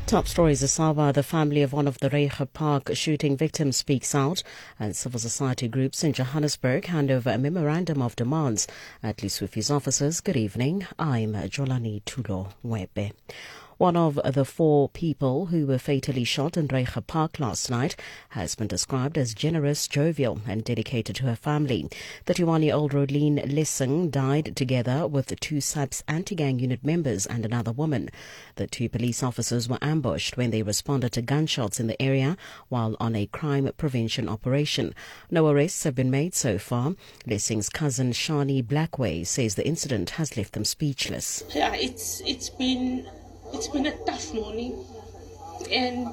Top stories: Asaba, the family of one of the Reiger Park shooting victims, speaks out, and civil society groups in Johannesburg hand over a memorandum of demands at Lesufi's officers. Good evening, I'm Jolani Tulo Webe. One of the four people who were fatally shot in Reiger Park last night has been described as generous, jovial and dedicated to her family. 31-year-old Rodeline Lessing died together with two SAPS anti-gang unit members and another woman. The two police officers were ambushed when they responded to gunshots in the area while on a crime prevention operation. No arrests have been made so far. Lessing's cousin Shani Blackway says the incident has left them speechless. Yeah, it's been a tough morning, and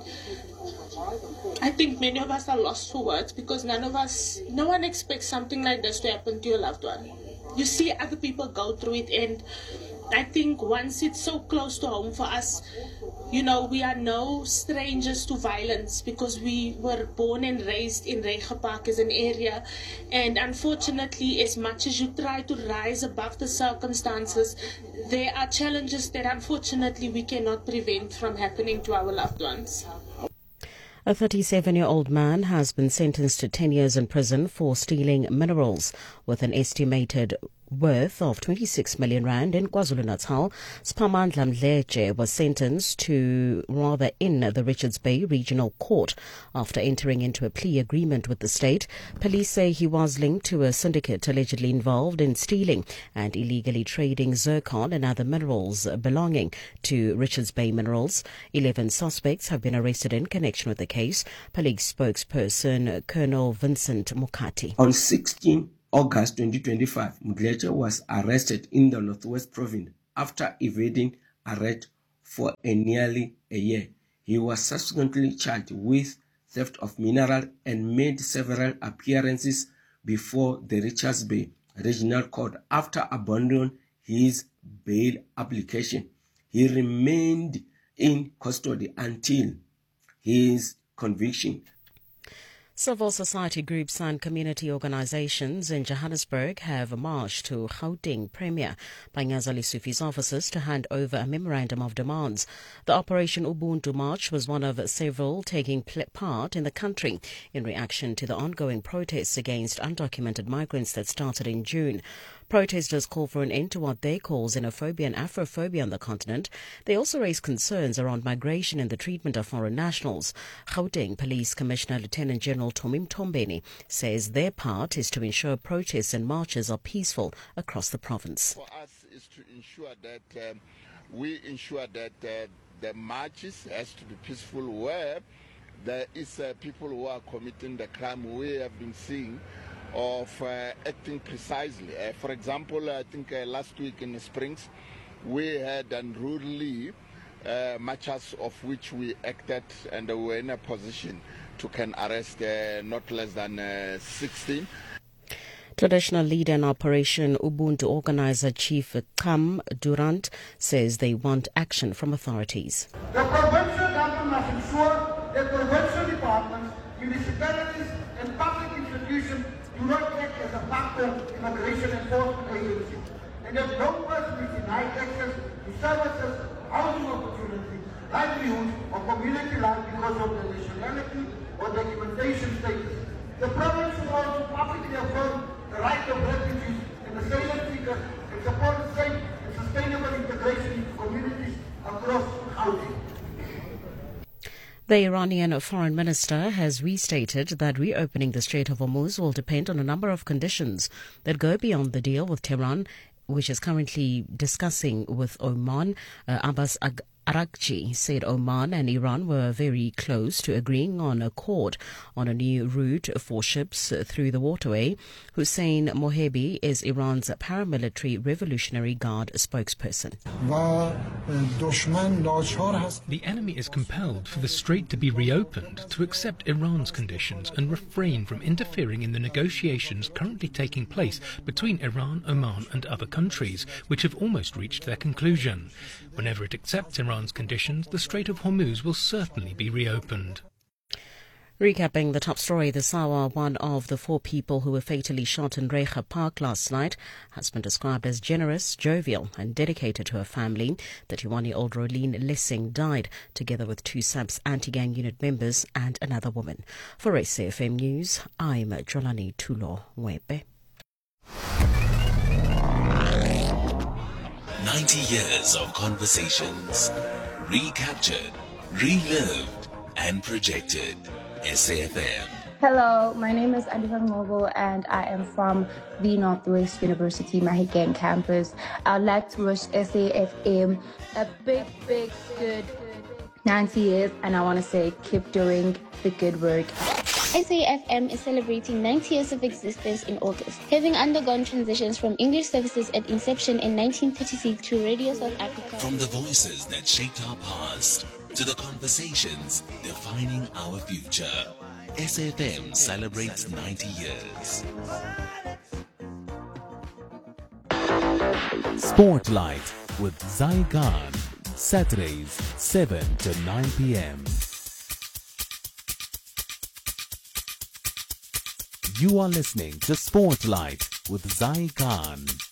I think many of us are lost for words because no one expects something like this to happen to your loved one. You see other people go through it, and I think once it's so close to home for us, we are no strangers to violence because we were born and raised in Reiger Park as an area. And unfortunately, as much as you try to rise above the circumstances, there are challenges that unfortunately we cannot prevent from happening to our loved ones. A 37-year-old man has been sentenced to 10 years in prison for stealing minerals with an estimated worth of 26 million rand in KwaZulu-Natal. Spamandla Mdletshe was sentenced in the Richards Bay Regional Court after entering into a plea agreement with the state. Police say he was linked to a syndicate allegedly involved in stealing and illegally trading zircon and other minerals belonging to Richards Bay Minerals. 11 suspects have been arrested in connection with the case. Police spokesperson Colonel Vincent Mukati. On 16 August 2025, Mdletshe was arrested in the Northwest Province after evading arrest for nearly a year. He was subsequently charged with theft of mineral and made several appearances before the Richards Bay Regional Court after abandoning his bail application. He remained in custody until his conviction. Civil society groups and community organizations in Johannesburg have marched to Gauteng Premier Panyaza Lesufi's offices to hand over a memorandum of demands. The Operation Ubuntu March was one of several taking part in the country in reaction to the ongoing protests against undocumented migrants that started in June. Protesters call for an end to what they call xenophobia and Afrophobia on the continent. They also raise concerns around migration and the treatment of foreign nationals. Gauteng Police Commissioner Lieutenant General Tomim Tombeni says their part is to ensure protests and marches are peaceful across the province. For us is to ensure that we ensure that the marches has to be peaceful where there is people who are committing the crime we have been seeing of acting precisely. For example, I think last week in the Springs, we had unruly marches of which we acted and we were in a position to can arrest not less than 16. Traditional leader and Operation Ubuntu organizer Chief Kam Durant says they want action from authorities. The provincial government must ensure that provincial departments, municipalities and public institutions do not act as a factor immigration enforcement agency, and that no person is denied access to services, housing opportunities, livelihoods, or community life because of their nationality or documentation status. The province should also publicly affirm the right of refugees and asylum seekers and support safe and sustainable integration into communities across Gauteng. The Iranian foreign minister has restated that reopening the Strait of Hormuz will depend on a number of conditions that go beyond the deal with Tehran, which is currently discussing with Oman. Abbas Araghchi said Oman and Iran were very close to agreeing on accord on a new route for ships through the waterway. Hussein Mohebi is Iran's paramilitary Revolutionary Guard spokesperson. The enemy is compelled for the strait to be reopened to accept Iran's conditions and refrain from interfering in the negotiations currently taking place between Iran, Oman and other countries, which have almost reached their conclusion. Whenever it accepts Iran's conditions, the Strait of Hormuz will certainly be reopened. Recapping the top story this hour, one of the 4 people who were fatally shot in Reiger Park last night has been described as generous, jovial and dedicated to her family. 31-year-old Rolene Lessing died, together with 2 SAPS anti-gang unit members and another woman. For SAFM News, I'm Jolani Tulo Webe. 90 years of conversations, recaptured, relived and projected. SAFM. Hello, my name is Andika Ngobo and I am from the Northwest University Mahikeng campus. I'd like to wish SAFM a big, good 90 years, and I want to say keep doing the good work. SAFM is celebrating 90 years of existence in August, having undergone transitions from English services at inception in 1936 to Radio South Africa. From the voices that shaped our past to the conversations defining our future, SAFM celebrates 90 years. Spotlight with Zygon, Saturdays 7 to 9 p.m. You are listening to Spotlight with Zygon.